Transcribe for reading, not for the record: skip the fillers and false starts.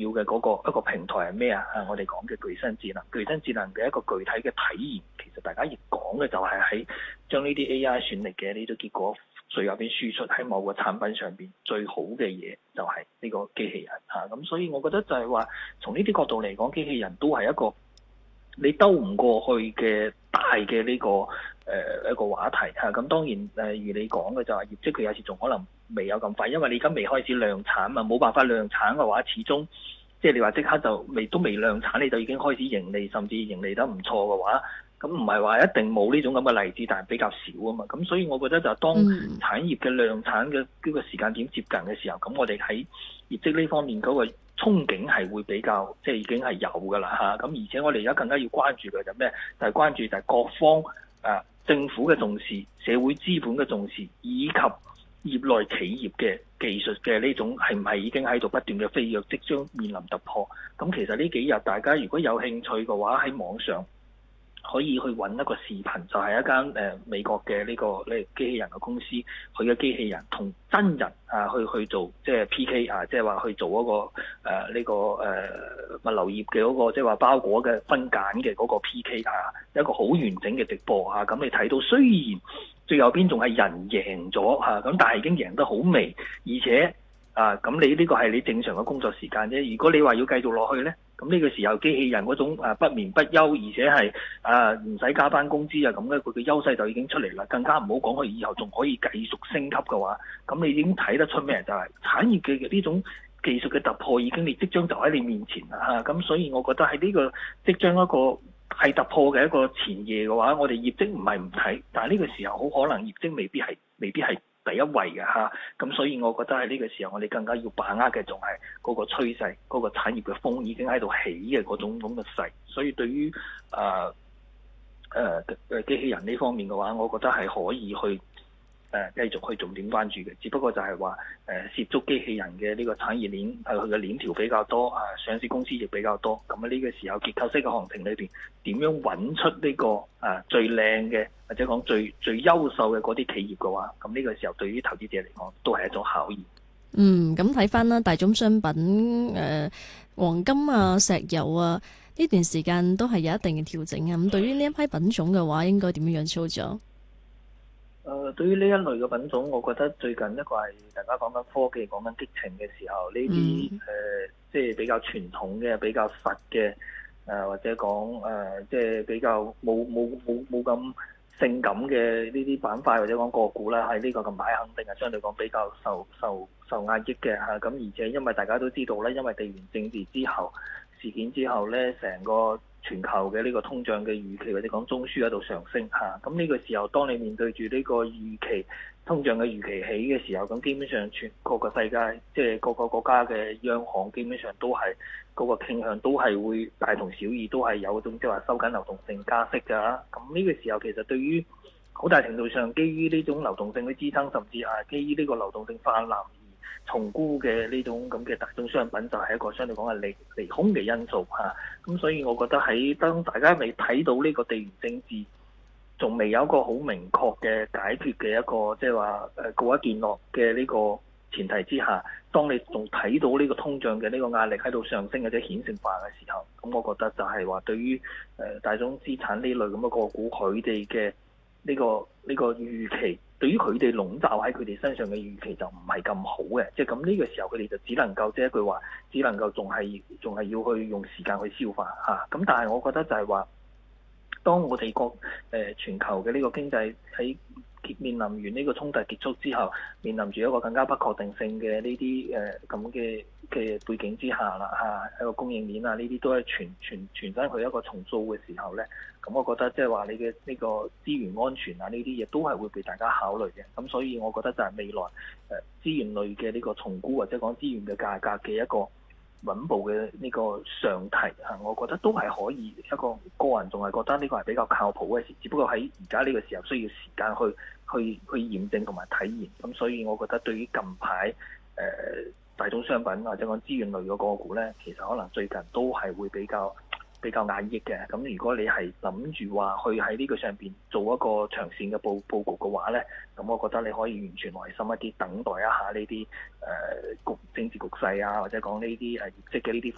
嘅一個平台係咩啊？我哋講嘅具身智能，具身智能嘅一個具體嘅體驗，其實大家亦講嘅就係喺將呢啲 AI 選嚟嘅呢啲結果最後邊輸出喺某個產品上邊最好嘅嘢，就係呢個機器人嚇。咁所以我覺得就係話，從呢啲角度嚟講，機器人都係一個你兜唔過去嘅大嘅呢個一個話題嚇。咁當然如你講嘅就係業績，佢有時仲可能未有咁快，因為你而家未開始量產嘛，冇辦法量產嘅話，始終即係你話即刻就都未量產，你就已經開始盈利，甚至盈利得唔錯嘅話，咁唔係話一定冇呢種咁嘅例子，但係比較少啊嘛。咁所以我覺得就當產業嘅量產嘅呢個時間點接近嘅時候，咁我哋喺業績呢方面嗰個憧憬係會比較即係已經係有㗎啦嚇。咁而且我哋而家更加要關注嘅就咩？就係關注就係各方政府嘅重視、社會資本嘅重視，以及業內企業嘅技術嘅呢種係唔係已經喺度不斷嘅飛躍，即將面臨突破。咁其實呢幾日大家如果有興趣嘅話，喺網上可以去揾一個視頻，就係一間美國嘅呢個機器人嘅公司，佢嘅機器人同真人去做即係 PK 即係話去做嗰個呢個物流業嘅嗰個即係話包裹嘅分揀嘅嗰個 PK 一個好完整嘅直播咁你睇到雖然最後邊仲係人贏咗咁但係已經贏得好微，而且咁你呢個係你正常嘅工作時間啫。如果你話要繼續落去呢，咁呢個時候機器人嗰種不眠不休，而且係唔使加班工資咁咧，佢嘅優勢就已經出嚟啦。更加唔好講佢以後仲可以繼續升級嘅話，咁你已經睇得出咩？就係產業嘅呢種技術嘅突破已經你即將就喺你面前啦。咁所以我覺得喺呢個即將一個係突破嘅一個前夜嘅話，我哋業績唔係唔睇，但係呢個時候好可能業績未必係第一位嘅咁所以我覺得喺呢個時候我哋更加要把握嘅仲係嗰個趨勢，嗰個產業嘅風已經喺度起嘅嗰種咁嘅勢，所以對於機器人呢方面嘅話，我覺得係可以去繼續去重點關注嘅，只不過就係話涉足機器人嘅呢個產業鏈佢嘅鏈條比較多上市公司亦比較多，咁呢個時候結構式嘅行情裏邊點樣揾出呢個最靚嘅或者講最優秀嘅嗰啲企業嘅話，咁呢個時候對於投資者嚟講都係一種考驗。 咁睇翻啦，大宗商品黃金石油呢段時間都係有一定嘅調整咁對於呢一批品種嘅話，應該點樣操作？ 對於呢一類嘅品種，我覺得最近一個係大家講緊科技、講緊激情嘅時候，呢啲即係比較傳統嘅、比較實嘅或者講即係比較冇咁性感嘅呢啲板塊或者講個股啦，喺呢個近排肯定係相對講比較受壓抑嘅咁而且因為大家都知道咧，因為地緣政治事件之後咧，成個全球嘅呢個通脹嘅預期或者講中樞喺度上升咁呢個時候，當你面對住呢個通脹嘅預期起嘅時候，咁基本上全個世界即係各個國家嘅央行基本上都係嗰個傾向都係會大同小異，都係有種即係話收緊流動性加息㗎。咁呢個時候其實對於好大程度上基於呢種流動性嘅支撐，甚至基於呢個流動性泛濫重估嘅呢種咁嘅大宗商品，就係一個相對講係利空嘅因素咁所以我覺得喺當大家未睇到呢個地緣政治仲未有一個好明確嘅解決嘅一個即係話告一段落嘅呢個前提之下，當你仲睇到呢個通脹嘅呢個壓力喺度上升或者顯性化嘅時候，咁我覺得就係話對於大宗資產呢類咁嘅個股，佢哋嘅呢個預期，對於佢哋籠罩喺佢哋身上嘅預期就唔係咁好嘅，即係咁呢個時候佢哋就只能夠即係一句話，只能夠仲係要去用時間去消化咁但係我覺得就係話，當我哋全球嘅呢個經濟喺面臨完呢個衝突結束之後，面臨住一個更加不確定性嘅呢啲咁嘅背景之下啦一個供應鏈呢啲都係全身佢一個重塑嘅時候咧，咁我覺得即係話你嘅呢個資源安全呢啲亦都係會被大家考慮嘅。咁所以我覺得就係未來資源類嘅呢個重估或者講資源嘅價格嘅一個穩步嘅呢個上提我覺得都係可以，一個人仲係覺得呢個係比較靠譜嘅事，只不過喺而家呢個時候需要時間去驗證同埋體驗。咁所以我覺得對於近排大宗商品或者講資源類嘅個股咧，其實可能最近都係會比較壓抑嘅。咁如果你係諗住話去喺呢個上邊做一個長線嘅佈局嘅話咧，咁我覺得你可以完全耐心一啲，等待一下呢啲政治局勢或者講呢啲業績嘅呢啲